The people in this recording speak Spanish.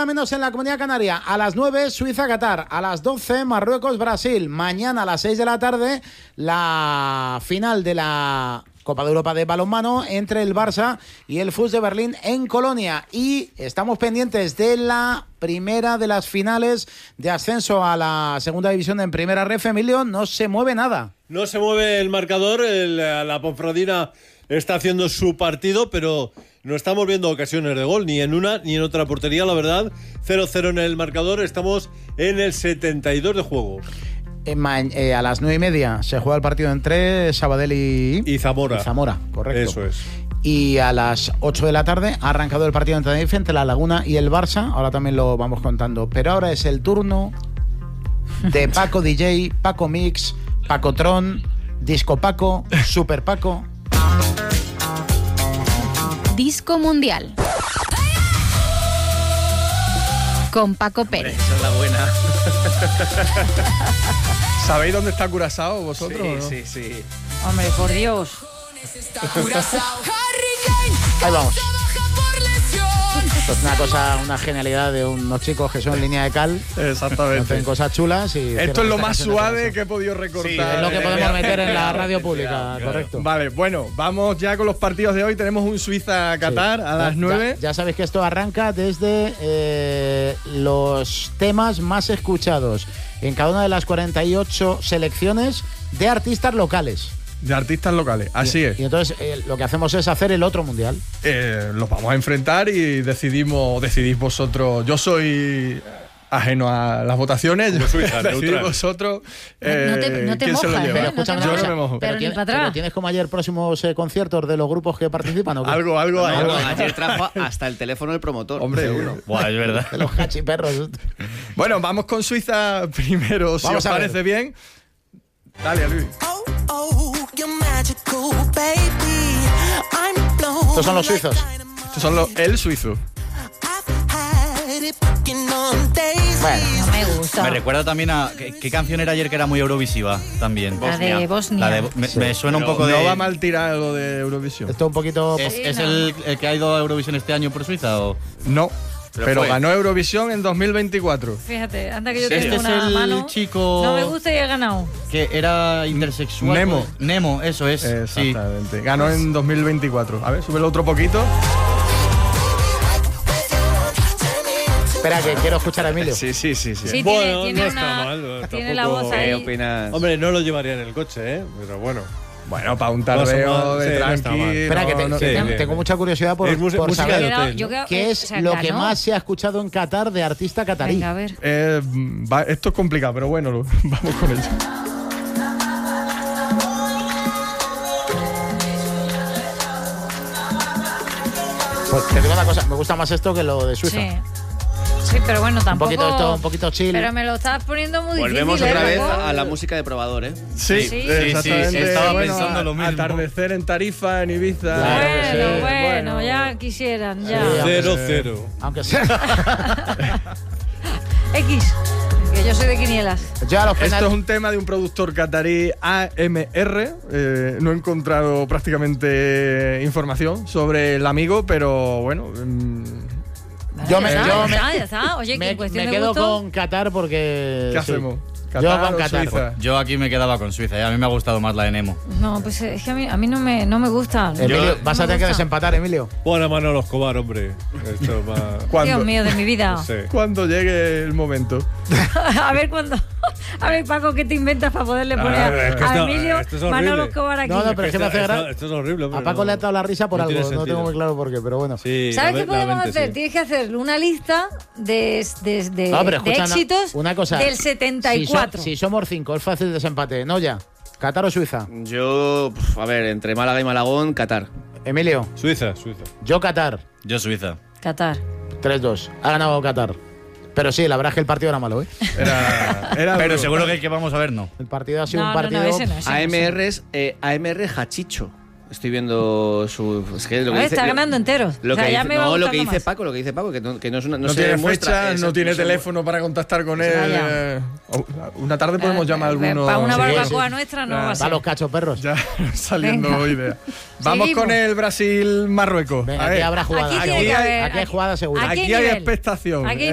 hora menos en la Comunidad Canaria. A las 9, Suiza-Qatar. A las 12, Marruecos-Brasil. Mañana a las 6 de la tarde, la final de la Copa de Europa de balonmano entre el Barça y el FUS de Berlín en Colonia. Y estamos pendientes de la primera de las finales de ascenso a la segunda división en Primera Ref. Emilio, no se mueve nada. No se mueve el marcador, la Ponferradina está haciendo su partido, pero no estamos viendo ocasiones de gol, ni en una ni en otra portería, la verdad. 0-0 en el marcador, estamos en el 72 de juego. A las 9:30 se juega el partido entre Sabadell y Zamora. Y Zamora, correcto. Eso es. Y a las 8 de la tarde ha arrancado el partido entre La Laguna y el Barça. Ahora también lo vamos contando. Pero ahora es el turno de Paco DJ, Paco Mix, Paco Tron, Disco Paco, Super Paco. Disco Mundial. Con Paco Pérez. Esa es la buena. ¿Sabéis dónde está Curazao vosotros? Sí, ¿o no? sí. Hombre, por Dios. Ahí vamos. Esto es una cosa, una genialidad de unos chicos que son en línea de cal. Exactamente. Hacen cosas chulas y esto es lo más suave que he podido recortar. Sí, es lo que podemos meter en la radio pública, correcto. Vale, bueno, vamos ya con los partidos de hoy. Tenemos un Suiza-Qatar a las 9. Ya sabéis que esto arranca desde los temas más escuchados en cada una de las 48 selecciones de artistas locales. De artistas locales, así es. Y entonces lo que hacemos es hacer el otro mundial. Los vamos a enfrentar y decidís vosotros. Yo soy ajeno a las votaciones. Como Suiza, decidís vosotros. No te ¿quién se lo mojas, lleva? Pero escúchame Yo una no cosa, me mojo. Pero ni para atrás. pero ¿tienes como ayer próximos conciertos de los grupos que participan? ¿O qué? Algo hay. No, ayer trajo hasta el teléfono del promotor. Hombre, uno. Buah, es verdad. De los cachiperros. Bueno, vamos con Suiza primero, si Vamos os a ver. parece bien. Dale, Luis. Estos son los suizos. Estos son el suizo. Bueno, No me gusta. Me recuerda también a... ¿Qué canción era ayer que era muy eurovisiva también? La de Bosnia. Me suena un poco de... No va mal tirar lo de Eurovisión. esto un poquito... ¿Es el que ha ido a Eurovisión este año por Suiza o...? No, pero fue. Ganó Eurovisión en 2024. Fíjate, anda que yo Este tengo es una el mano. chico... No me gusta y he ganado. Que era intersexual. Nemo. Nemo, eso es. Sí. Exactamente. Ganó en 2024. A ver, súbelo otro poquito. Espera, que quiero escuchar a Emilio. Sí. Sí, Bueno, tiene no una, está mal. tiene tampoco- la voz ahí. ¿Qué opinas? Hombre, no lo llevaría en el coche, pero bueno. Bueno, para un No está tardeo mal, de sí, no está tranqui. mal. Espera, que sí, bien, tengo bien. mucha curiosidad por música saber de hotel, Yo ¿no? creo- qué es o sea, lo que ganó. más se ha escuchado en Qatar de artista catarí. Venga, a ver. Esto es complicado, pero bueno, vamos con ello. Pues te digo una cosa, me gusta más esto que lo de Suiza. Sí. Sí, pero bueno, Un tampoco. poquito esto, un poquito chill. Pero me lo estás poniendo muy Volvemos difícil. otra vez Paco. a la música de probador, ¿eh? Sí, Sí. exactamente. Estaba Bueno, pensando lo mismo. Atardecer en Tarifa, en Ibiza. Claro que sí. Bueno, ya quisieran, ya. Sí, 0-0. Aunque sea. X, que yo soy de quinielas. Ya los Esto es penales. un tema de un productor catarí, AMR. No he encontrado prácticamente información sobre el amigo, pero bueno. Yo me- Ya yo está, me- ya está. Oye, que Me, en cuestión me de quedo gusto, con Qatar porque. ¿Qué sí. hacemos? Yo ¿Qatar con o Qatar. Suiza? Yo aquí me quedaba con Suiza. A mí me ha gustado más la de Nemo. No, pues es que a mí no me gusta. Emilio, vas a no me tener que gusta. desempatar, Emilio. Pon a Manolo Escobar, hombre. Esto va... ¿Cuándo? Dios mío, de mi vida. No sé. Cuando llegue el momento. A ver cuándo. A ver, Paco, ¿qué te inventas para poderle poner es que a esto- Emilio esto es horrible. Manolo Escobar aquí? No, pero es que me hace esto, gracia. esto es horrible, hombre. A Paco no. le ha dado la risa por No algo. tiene No sentido. tengo muy claro por qué, pero bueno. Sí, ¿Sabes qué podemos mente, hacer? sí. Tienes que hacer una lista de No, pero de escucha, éxitos una cosa. del 74. Si somos 5, es fácil desempate. No ya. ¿Qatar o Suiza? Yo, a ver, entre Málaga y Malagón, Qatar. Emilio. Suiza. Yo Qatar. Yo Suiza. Qatar. 3-2. Ha ganado Qatar. Pero sí, la verdad es que el partido era malo, ¿eh? Era Pero duro. seguro que el que vamos a ver no. El partido ha sido No, un no, partido. no, ese no, ese no, ese no. AMR es AMR Hachicho. Estoy viendo su. Es que lo que A ver, dice, está ganando enteros. Lo O sea, que ya dice, me va no, lo gustando que dice más. Paco, que no es una. No se tiene demuestra, fecha, no tiene se- teléfono para contactar con él. Ya. Una tarde podemos llamar a alguno. Para una Sí, barbacoa sí. nuestra no Ah, va a Va ser. los cachos perros. Ya saliendo Venga. ideas. Vamos Seguimos. con el Brasil-Marruecos. Venga, A aquí ver, habrá jugada. Aquí tiene que haber- Aquí hay jugada segura. ¿A qué aquí hay nivel? expectación. ¿A qué